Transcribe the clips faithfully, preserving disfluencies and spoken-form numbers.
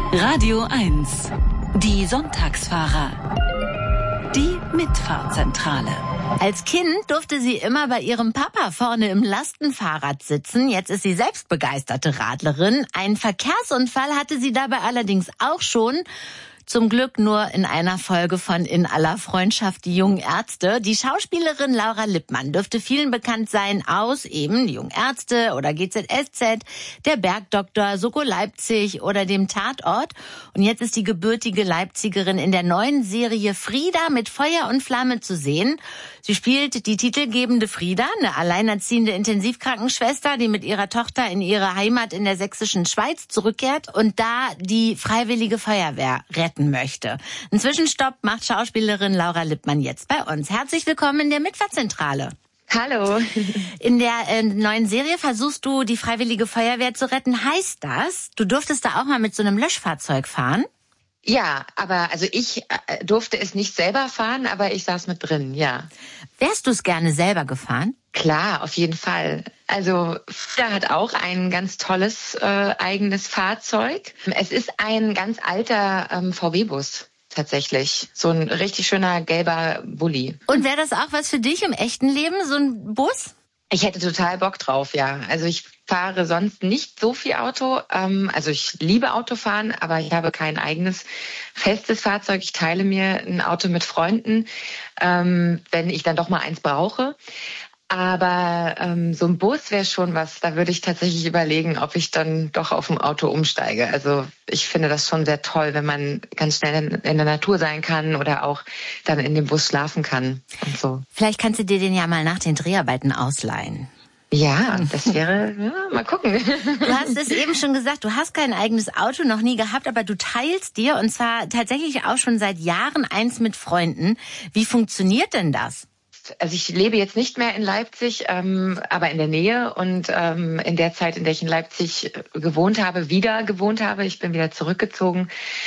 Radio eins. Die Sonntagsfahrer. Die Mitfahrzentrale. Als Kind durfte sie immer bei ihrem Papa vorne im Lastenfahrrad sitzen. Jetzt ist sie selbst begeisterte Radlerin. Einen Verkehrsunfall hatte sie dabei allerdings auch schon. Zum Glück nur in einer Folge von In aller Freundschaft, die jungen Ärzte. Die Schauspielerin Laura Lippmann dürfte vielen bekannt sein aus eben die jungen Ärzte oder G Z S Z, der Bergdoktor, Soko Leipzig oder dem Tatort. Und jetzt ist die gebürtige Leipzigerin in der neuen Serie Frieda mit Feuer und Flamme zu sehen. Sie spielt die titelgebende Frieda, eine alleinerziehende Intensivkrankenschwester, die mit ihrer Tochter in ihre Heimat in der sächsischen Schweiz zurückkehrt und da die Freiwillige Feuerwehr retten möchte. Einen Zwischenstopp macht Schauspielerin Laura Lippmann jetzt bei uns. Herzlich willkommen in der Mitfahrzentrale. Hallo. In der äh, neuen Serie versuchst du, die Freiwillige Feuerwehr zu retten. Heißt das, du durftest da auch mal mit so einem Löschfahrzeug fahren? Ja, aber also ich äh, durfte es nicht selber fahren, aber ich saß mit drin, ja. Wärst du es gerne selber gefahren? Klar, auf jeden Fall. Also Frieda hat auch ein ganz tolles äh, eigenes Fahrzeug. Es ist ein ganz alter ähm, V W-Bus tatsächlich. So ein richtig schöner gelber Bulli. Und wäre das auch was für dich im echten Leben, so ein Bus? Ich hätte total Bock drauf, ja. Also ich fahre sonst nicht so viel Auto. Ähm, also ich liebe Autofahren, aber ich habe kein eigenes festes Fahrzeug. Ich teile mir ein Auto mit Freunden, ähm, wenn ich dann doch mal eins brauche. Aber ähm, so ein Bus wäre schon was, da würde ich tatsächlich überlegen, ob ich dann doch auf ein Auto umsteige. Also ich finde das schon sehr toll, wenn man ganz schnell in, in der Natur sein kann oder auch dann in dem Bus schlafen kann und so. Vielleicht kannst du dir den ja mal nach den Dreharbeiten ausleihen. Ja, das wäre, ja, mal gucken. Du hast es eben schon gesagt, du hast kein eigenes Auto, noch nie gehabt, aber du teilst dir und zwar tatsächlich auch schon seit Jahren eins mit Freunden. Wie funktioniert denn das? Also ich lebe jetzt nicht mehr in Leipzig, ähm, aber in der Nähe und ähm, in der Zeit, in der ich in Leipzig gewohnt habe, wieder gewohnt habe, ich bin wieder zurückgezogen,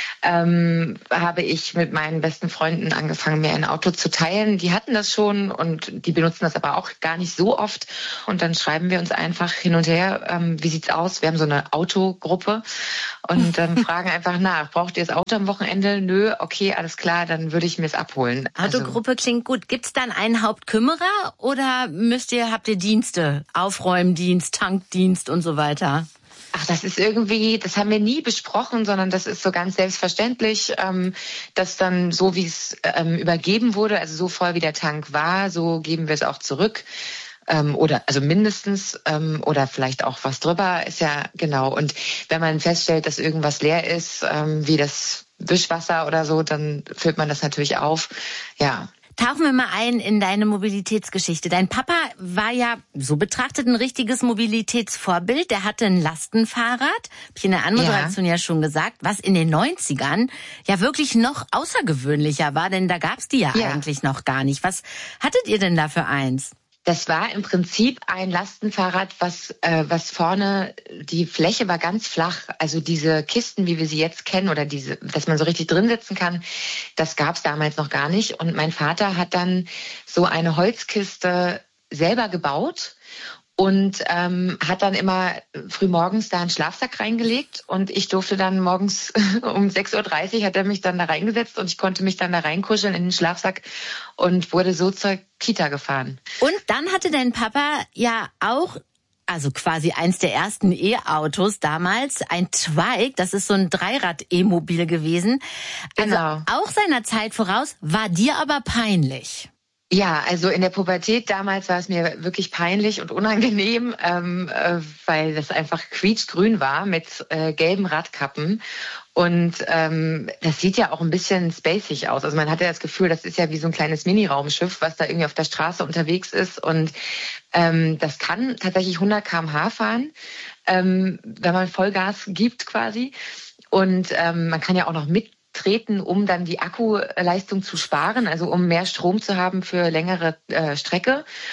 ähm, habe ich mit meinen besten Freunden angefangen, mir ein Auto zu teilen. Die hatten das schon und die benutzen das aber auch gar nicht so oft. Und dann schreiben wir uns einfach hin und her, ähm, wie sieht's aus? Wir haben so eine Autogruppe und ähm, fragen einfach nach, braucht ihr das Auto am Wochenende? Nö, okay, alles klar, dann würde ich mir es abholen. Autogruppe also, klingt gut. Gibt's dann einen Hauptkümmerer oder müsst ihr, habt ihr Dienste? Aufräumdienst, Tankdienst und so weiter? Ach, das ist irgendwie, das haben wir nie besprochen, sondern das ist so ganz selbstverständlich, ähm, dass dann so, wie es ähm, übergeben wurde, also so voll wie der Tank war, so geben wir es auch zurück. Ähm, oder also mindestens ähm, oder vielleicht auch was drüber, ist ja genau. Und wenn man feststellt, dass irgendwas leer ist, ähm, wie das Wischwasser oder so, dann füllt man das natürlich auf, ja. Tauchen wir mal ein in deine Mobilitätsgeschichte. Dein Papa war ja, so betrachtet, ein richtiges Mobilitätsvorbild. Der hatte ein Lastenfahrrad, hab ich in der Anmoderation ja. ja schon gesagt, was in den neunzigern ja wirklich noch außergewöhnlicher war, denn da gab's die ja, ja eigentlich noch gar nicht. Was hattet ihr denn da für eins? Das war im Prinzip ein Lastenfahrrad, was äh, was vorne, die Fläche war ganz flach. Also diese Kisten, wie wir sie jetzt kennen, oder diese, dass man so richtig drin sitzen kann, das gab's damals noch gar nicht. Und mein Vater hat dann so eine Holzkiste selber gebaut und ähm, hat dann immer früh morgens da einen Schlafsack reingelegt und ich durfte dann morgens um sechs Uhr dreißig hat er mich dann da reingesetzt und ich konnte mich dann da reinkuscheln in den Schlafsack und wurde so zur Kita gefahren. Und dann hatte dein Papa ja auch, also quasi eins der ersten E-Autos damals, ein Twike, das ist so ein Dreirad-E-Mobil gewesen. Also genau. Auch seiner Zeit voraus, war dir aber peinlich. Ja, also in der Pubertät damals war es mir wirklich peinlich und unangenehm, ähm, äh, weil das einfach quietschgrün war mit äh, gelben Radkappen. Und ähm, das sieht ja auch ein bisschen spacig aus. Also man hatte das Gefühl, das ist ja wie so ein kleines Mini-Raumschiff, was da irgendwie auf der Straße unterwegs ist. Und ähm, das kann tatsächlich hundert Kilometer pro Stunde fahren, ähm, wenn man Vollgas gibt quasi. Und ähm, man kann ja auch noch mit treten, um dann die Akkuleistung zu sparen, also um mehr Strom zu haben für längere äh, Strecke.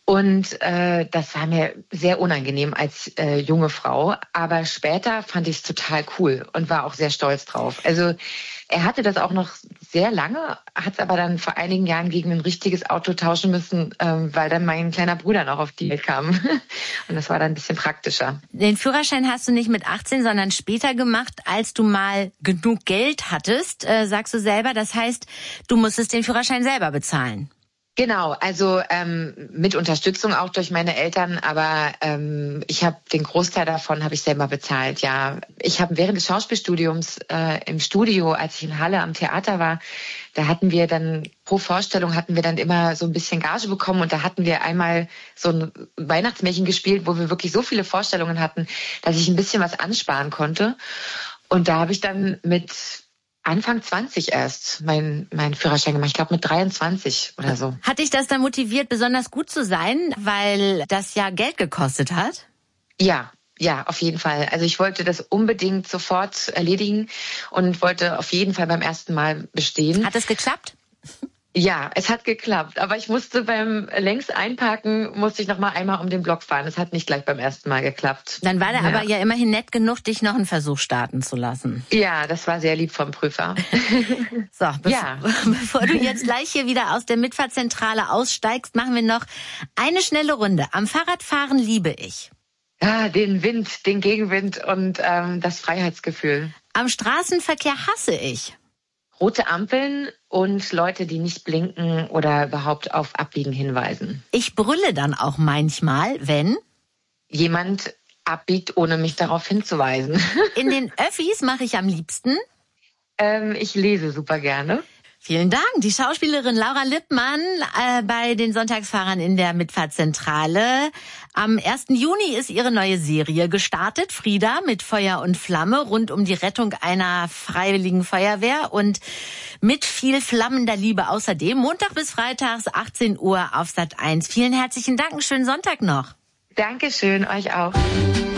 Und äh, das war mir sehr unangenehm als äh, junge Frau. Aber später fand ich es total cool und war auch sehr stolz drauf. Also er hatte das auch noch sehr lange, hat es aber dann vor einigen Jahren gegen ein richtiges Auto tauschen müssen, ähm, weil dann mein kleiner Bruder noch auf die Welt kam. Und das war dann ein bisschen praktischer. Den Führerschein hast du nicht mit achtzehn, sondern später gemacht, als du mal genug Geld hattest, äh, sagst du selber. Das heißt, du musstest den Führerschein selber bezahlen. Genau, also ähm, mit Unterstützung auch durch meine Eltern, aber ähm, ich habe den Großteil davon habe ich selber bezahlt. Ja, ich habe während des Schauspielstudiums äh, im Studio, als ich in Halle am Theater war, da hatten wir dann pro Vorstellung hatten wir dann immer so ein bisschen Gage bekommen und da hatten wir einmal so ein Weihnachtsmärchen gespielt, wo wir wirklich so viele Vorstellungen hatten, dass ich ein bisschen was ansparen konnte. Und da habe ich dann mit Anfang zwanzig erst mein, mein Führerschein gemacht. Ich glaube mit dreiundzwanzig oder so. Hat dich das dann motiviert, besonders gut zu sein, weil das ja Geld gekostet hat? Ja, ja, auf jeden Fall. Also ich wollte das unbedingt sofort erledigen und wollte auf jeden Fall beim ersten Mal bestehen. Hat es geklappt? Ja, es hat geklappt. Aber ich musste beim längs einparken, musste ich noch mal einmal um den Block fahren. Es hat nicht gleich beim ersten Mal geklappt. Dann war der ja. aber ja immerhin nett genug, dich noch einen Versuch starten zu lassen. Ja, das war sehr lieb vom Prüfer. So, bev ja. bevor du jetzt gleich hier wieder aus der Mitfahrzentrale aussteigst, machen wir noch eine schnelle Runde. Am Fahrradfahren liebe ich. Ja, den Wind, den Gegenwind und ähm, das Freiheitsgefühl. Am Straßenverkehr hasse ich. Rote Ampeln und Leute, die nicht blinken oder überhaupt auf Abbiegen hinweisen. Ich brülle dann auch manchmal, wenn jemand abbiegt, ohne mich darauf hinzuweisen. In den Öffis mache ich am liebsten. Ähm, ich lese super gerne. Vielen Dank. Die Schauspielerin Laura Lippmann äh, bei den Sonntagsfahrern in der Mitfahrzentrale. Am ersten Juni ist ihre neue Serie gestartet, Frieda mit Feuer und Flamme, rund um die Rettung einer freiwilligen Feuerwehr und mit viel flammender Liebe außerdem. Montag bis Freitags, achtzehn Uhr auf Sat eins. Vielen herzlichen Dank, einen schönen Sonntag noch. Dankeschön, euch auch.